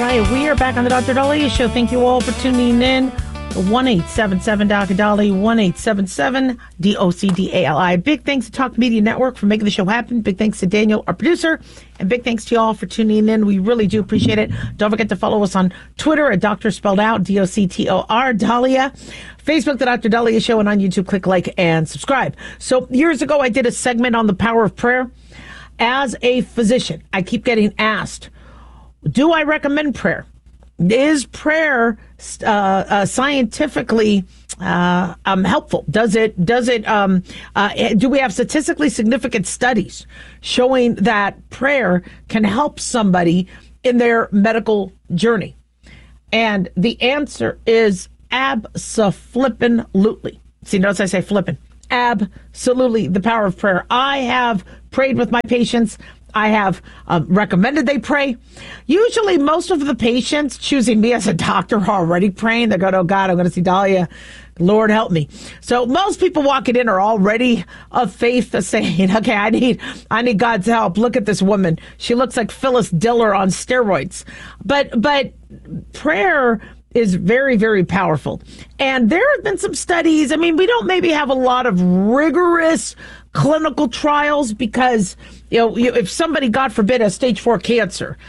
right, we are back on the Dr. Daliah Show. Thank you all for tuning in. 1-877 Dr. 1-877-DOCDALI. Big thanks to Talk Media Network for making the show happen. Big thanks to Daniel, our producer. And big thanks to you all for tuning in. We really do appreciate it. Don't forget to follow us on Twitter at Dr. Spelled Out, D-O-C-T-O-R, Daliah. Facebook, The Dr. Daliah Show. And on YouTube, click like and subscribe. So years ago, I did a segment on the power of prayer. As a physician, I keep getting asked, do I recommend prayer? Is prayer scientifically helpful? Do we have statistically significant studies showing that prayer can help somebody in their medical journey? And the answer is abso-flippin'-lutely. See, notice I say flippin'. Absolutely, the power of prayer. I have prayed with my patients. I have recommended they pray. Usually, most of the patients choosing me as a doctor are already praying. They're going, oh, God, I'm going to see Daliah. Lord, help me. So most people walking in are already of faith, saying, okay, I need God's help. Look at this woman. She looks like Phyllis Diller on steroids. But prayer is very, very powerful. And there have been some studies. I mean, we don't maybe have a lot of rigorous clinical trials because, if somebody, God forbid, has stage 4 cancer,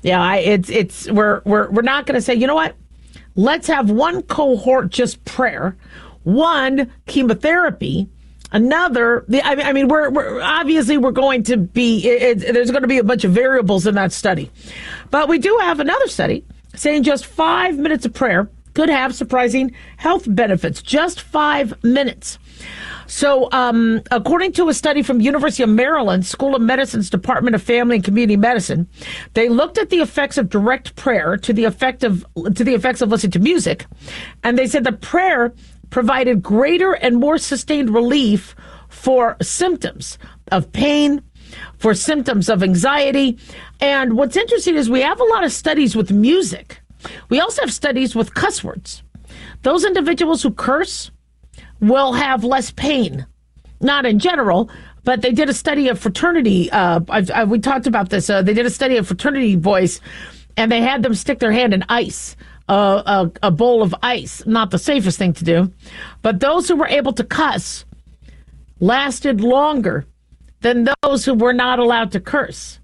we're not going to say, you know what? Let's have one cohort just prayer, one chemotherapy, another. We're obviously going to be. There's going to be a bunch of variables in that study, but we do have another study saying just 5 minutes of prayer could have surprising health benefits. Just 5 minutes. So, according to a study from University of Maryland School of Medicine's Department of Family and Community Medicine, they looked at the effects of direct prayer to the effects of listening to music, and they said that prayer provided greater and more sustained relief for symptoms of pain, for symptoms of anxiety. And what's interesting is we have a lot of studies with music. We also have studies with cuss words. Those individuals who curse will have less pain. Not in general, but they did a study of fraternity. We talked about this. They did a study of fraternity boys, and they had them stick their hand in ice, a bowl of ice. Not the safest thing to do. But those who were able to cuss lasted longer than those who were not allowed to curse.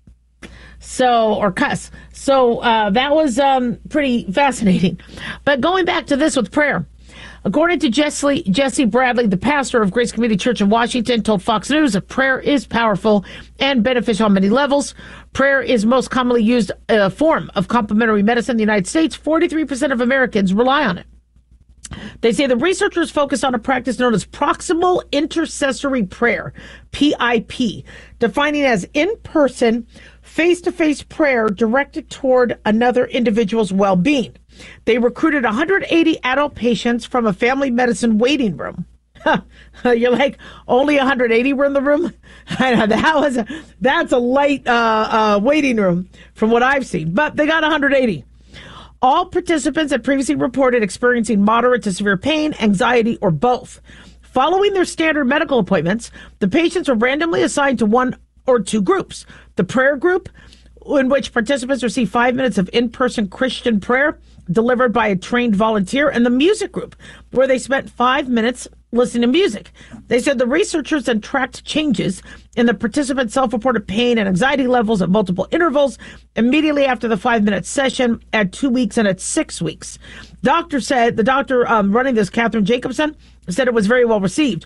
Or cuss. So that was pretty fascinating. But going back to this with prayer, according to Jesse Bradley, the pastor of Grace Community Church in Washington, told Fox News that prayer is powerful and beneficial on many levels. Prayer is most commonly used form of complementary medicine in the United States. 43% of Americans rely on it. They say the researchers focused on a practice known as proximal intercessory prayer, PIP, defining as in-person, face-to-face prayer directed toward another individual's well-being. They recruited 180 adult patients from a family medicine waiting room. You're like, only 180 were in the room? I know, that's a light waiting room from what I've seen, but they got 180. All participants had previously reported experiencing moderate to severe pain, anxiety, or both. Following their standard medical appointments, the patients were randomly assigned to one or two groups. The prayer group, in which participants receive 5 minutes of in-person Christian prayer delivered by a trained volunteer, and the music group, where they spent 5 minutes listening to music. They said the researchers then tracked changes in the participants' self-reported pain and anxiety levels at multiple intervals immediately after the 5-minute session at 2 weeks and at 6 weeks. The doctor running this, Catherine Jacobson, said it was very well received.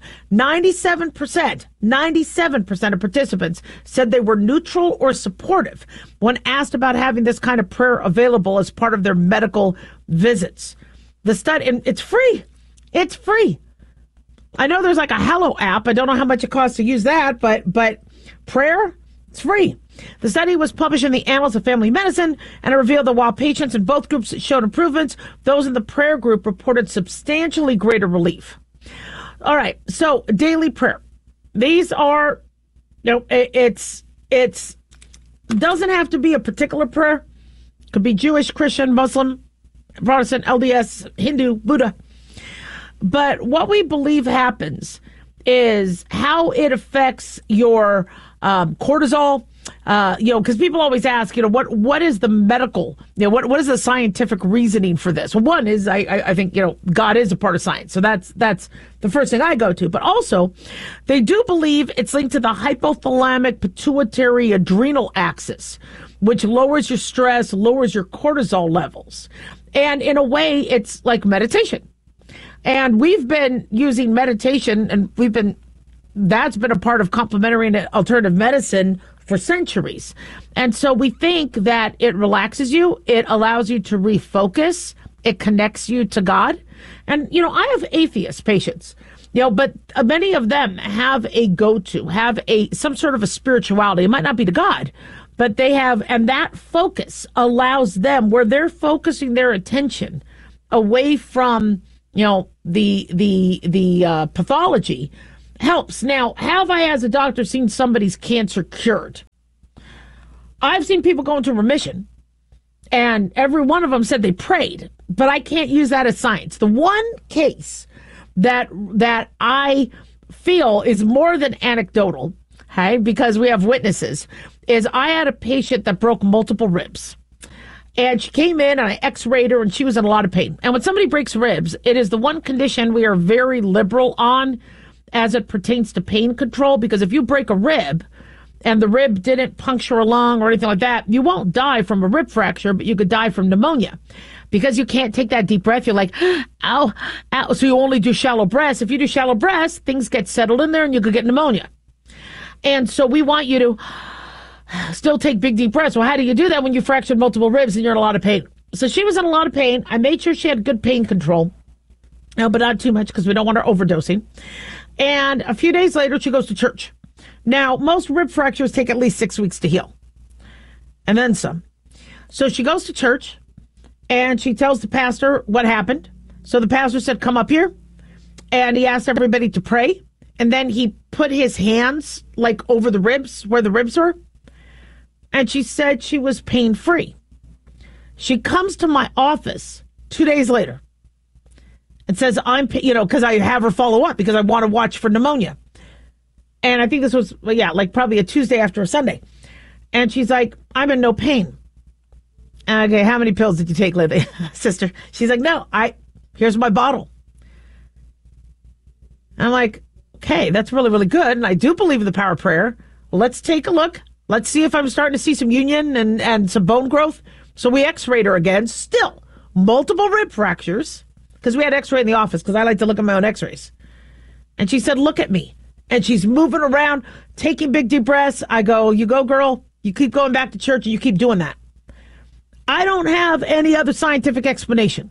97% of participants said they were neutral or supportive when asked about having this kind of prayer available as part of their medical visits. The study, and it's free. It's free. I know there's like a Hello app. I don't know how much it costs to use that, but prayer, it's free. The study was published in the Annals of Family Medicine, and it revealed that while patients in both groups showed improvements, those in the prayer group reported substantially greater relief. All right, so daily prayer. These are, it doesn't have to be a particular prayer. It could be Jewish, Christian, Muslim, Protestant, LDS, Hindu, Buddha. But what we believe happens is how it affects your cortisol, because people always ask, what is the medical, what is the scientific reasoning for this? Well, one is I think, God is a part of science. So that's the first thing I go to. But also, they do believe it's linked to the hypothalamic pituitary adrenal axis, which lowers your stress, lowers your cortisol levels. And in a way, it's like meditation. And we've been using meditation, and that's been a part of complementary and alternative medicine for centuries. And so we think that it relaxes you, it allows you to refocus, it connects you to God. And, I have atheist patients, but many of them have a go-to, have some sort of a spirituality. It might not be to God, but they have, and that focus allows them, where they're focusing their attention away from, the pathology, helps. Now, have I, as a doctor, seen somebody's cancer cured? I've seen people go into remission, and every one of them said they prayed, but I can't use that as science. The one case that I feel is more than anecdotal, okay, because we have witnesses, is I had a patient that broke multiple ribs. And she came in, and I x-rayed her, and she was in a lot of pain. And when somebody breaks ribs, it is the one condition we are very liberal on as it pertains to pain control, because if you break a rib and the rib didn't puncture a lung or anything like that, you won't die from a rib fracture, but you could die from pneumonia because you can't take that deep breath. You're like, ow, ow. So you only do shallow breaths. If you do shallow breaths, things get settled in there and you could get pneumonia. And so we want you to still take big deep breaths. Well, how do you do that when you fractured multiple ribs and you're in a lot of pain? So she was in a lot of pain. I made sure she had good pain control, but not too much because we don't want her overdosing. And a few days later, she goes to church. Now, most rib fractures take at least 6 weeks to heal, and then some. So she goes to church, and she tells the pastor what happened. So the pastor said, come up here, and he asked everybody to pray, and then he put his hands, like, over the ribs, where the ribs were, and she said she was pain-free. She comes to my office 2 days later. It says, because I have her follow up because I want to watch for pneumonia. And I think this was, probably a Tuesday after a Sunday. And she's like, I'm in no pain. Okay, how many pills did you take lately, sister? She's like, no, here's my bottle. And I'm like, okay, that's really, really good. And I do believe in the power of prayer. Well, let's take a look. Let's see if I'm starting to see some union and some bone growth. So we x-rayed her again. Still, multiple rib fractures. Because we had x-ray in the office, because I like to look at my own x-rays. And she said, look at me. And she's moving around, taking big deep breaths. I go, you go, girl. You keep going back to church, and you keep doing that. I don't have any other scientific explanation.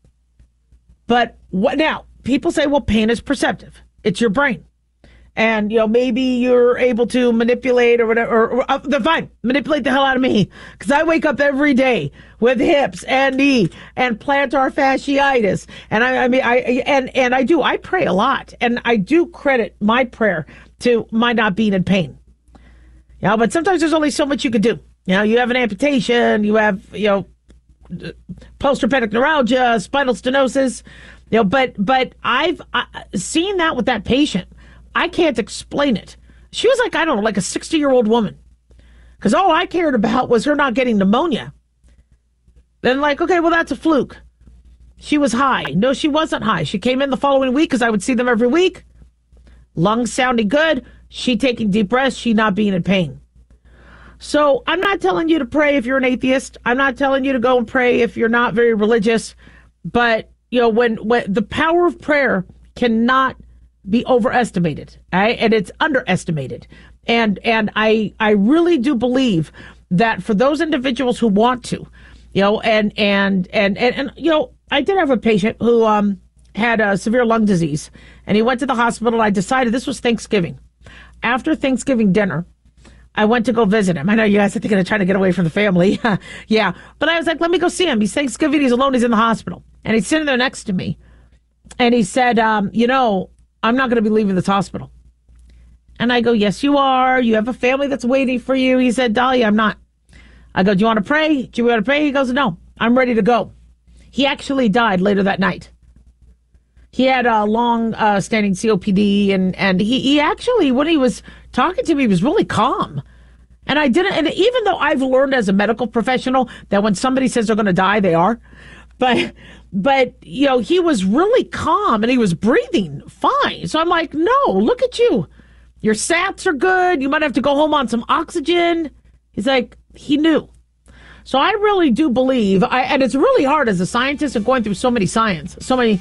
But what now? People say, well, pain is perceptive. It's your brain. And, maybe you're able to manipulate or whatever. They're fine. Manipulate the hell out of me. Because I wake up every day with hips and knee and plantar fasciitis. And I pray a lot. And I do credit my prayer to my not being in pain. But sometimes there's only so much you can do. You have an amputation. You have, post-traumatic neuralgia, spinal stenosis. But I've seen that with that patient. I can't explain it. She was like, I don't know, like a 60-year-old woman. Because all I cared about was her not getting pneumonia. Then okay, well, that's a fluke. She was high. No, she wasn't high. She came in the following week because I would see them every week. Lungs sounding good. She taking deep breaths. She not being in pain. So I'm not telling you to pray if you're an atheist. I'm not telling you to go and pray if you're not very religious. But, when the power of prayer cannot be overestimated, right? And it's underestimated. And I really do believe that for those individuals who want to, I did have a patient who had severe lung disease, and he went to the hospital. I decided this was Thanksgiving. After Thanksgiving dinner, I went to go visit him. I know you guys are thinking of trying to get away from the family. Yeah. But I was like, let me go see him. He's Thanksgiving. He's alone. He's in the hospital. And he's sitting there next to me. And he said, I'm not going to be leaving this hospital. And I go, yes, you are. You have a family that's waiting for you. He said, Dahlia, I'm not. I go, do you want to pray? Do you want to pray? He goes, no, I'm ready to go. He actually died later that night. He had a long-standing COPD, and he actually, when he was talking to me, he was really calm. And I didn't, and even though I've learned as a medical professional that when somebody says they're going to die, they are. But, you know, he was really calm and he was breathing fine. So I'm like, no, look at you. Your sats are good. You might have to go home on some oxygen. He's like, he knew. So I really do believe, and it's really hard as a scientist and going through so much science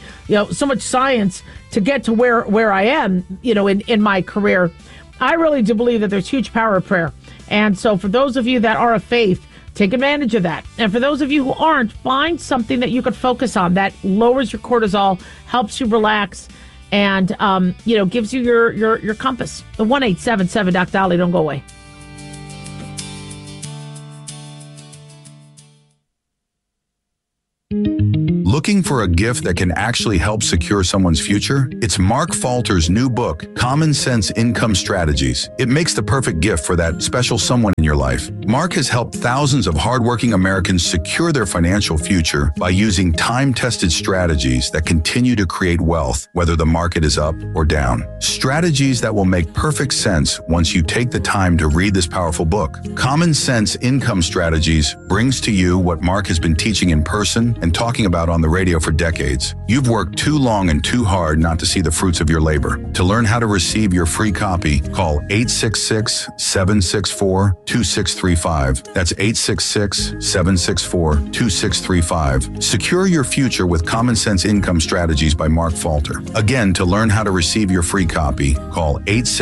to get to where I am, you know, in my career. I really do believe that there's huge power of prayer. And so for those of you that are of faith, take advantage of that. And for those of you who aren't, find something that you could focus on that lowers your cortisol, helps you relax, and, you know, gives you your compass. The 1-877 Doc Dolly, don't go away. Looking for a gift that can actually help secure someone's future? It's Mark Falter's new book, Common Sense Income Strategies. It makes the perfect gift for that special someone in your life. Mark has helped thousands of hardworking Americans secure their financial future by using time-tested strategies that continue to create wealth, whether the market is up or down. Strategies that will make perfect sense once you take the time to read this powerful book. Common Sense Income Strategies brings to you what Mark has been teaching in person and talking about on the radio for decades. You've worked too long and too hard not to see the fruits of your labor. To learn how to receive your free copy, call 866-764-2635. That's 866-764-2635. Secure your future with Common Sense Income Strategies by Mark Falter. Again, to learn how to receive your free copy, call 866